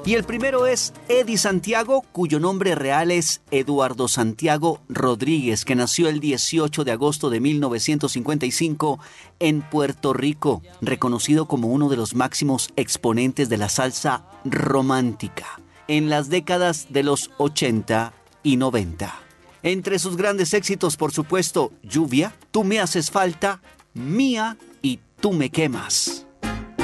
Y el primero es Eddie Santiago, cuyo nombre real es Eduardo Santiago Rodríguez, que nació el 18 de agosto de 1955 en Puerto Rico, reconocido como uno de los máximos exponentes de la salsa romántica en las décadas de los 80 y 90. Entre sus grandes éxitos, por supuesto, Lluvia, Tú me haces falta, Mía y Tú me quemas.